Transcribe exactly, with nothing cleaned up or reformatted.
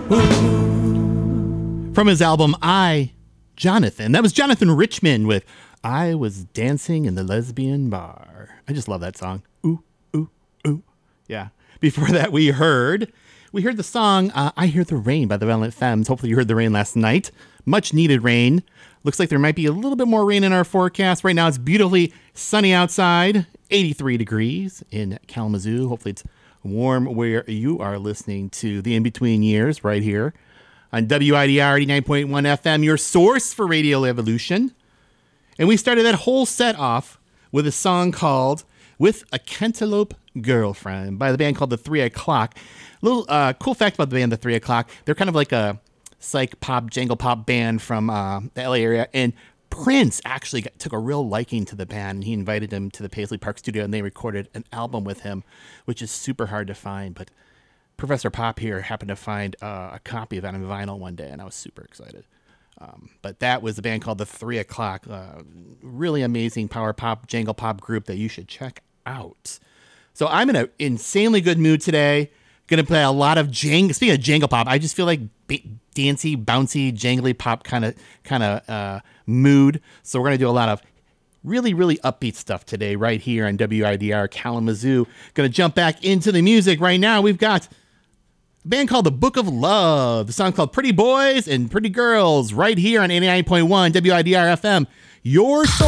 From his album, I, Jonathan. That was Jonathan Richman with I Was Dancing in the Lesbian Bar. I just love that song. Ooh, ooh, ooh. Yeah. Before that, we heard, we heard the song uh, I Hear the Rain by the Violent Femmes. Hopefully you heard the rain last night. Much needed rain. Looks like there might be a little bit more rain in our forecast. Right now it's beautifully sunny outside. eighty-three degrees in Kalamazoo. Hopefully it's warm where you are listening to the In-Between Years right here on W I D R eighty-nine point one F M, your source for Radio Evolution. And we started that whole set off with a song called With a Cantaloupe Girlfriend by the band called The Three O'Clock. Little uh, cool fact about the band The Three O'Clock. They're kind of like a psych pop, jangle pop band from uh, the L A area. And Prince actually got, took a real liking to the band. And he invited him to the Paisley Park studio and they recorded an album with him, which is super hard to find. But Professor Pop here happened to find uh, a copy of that on vinyl one day, and I was super excited. Um, but that was a band called The Three O'Clock. Uh, really amazing power pop, jangle pop group that you should check out. So I'm in an insanely good mood today. Going to play a lot of jang. Speaking of jangle pop, I just feel like ba- dancey, bouncy, jangly pop kind of kind of uh, mood. So we're going to do a lot of really, really upbeat stuff today right here on W I D R Kalamazoo. Going to jump back into the music right now. We've got a band called The Book of Love. The song called Pretty Boys and Pretty Girls right here on eighty-nine point one W I D R F M. Your soul.